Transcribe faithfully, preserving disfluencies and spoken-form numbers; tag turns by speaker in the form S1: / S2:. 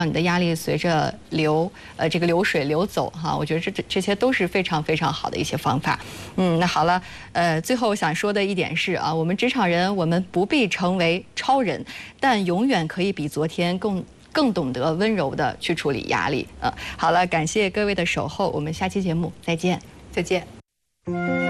S1: 让你的压力随着流呃这个流水流走哈，我觉得这这这些都是非常非常好的一些方法。嗯，那好了，呃，最后我想说的一点是啊，我们职场人我们不必成为超人，但永远可以比昨天更更懂得温柔的去处理压力。呃，好了，感谢各位的守候，我们下期节目再见，
S2: 再见。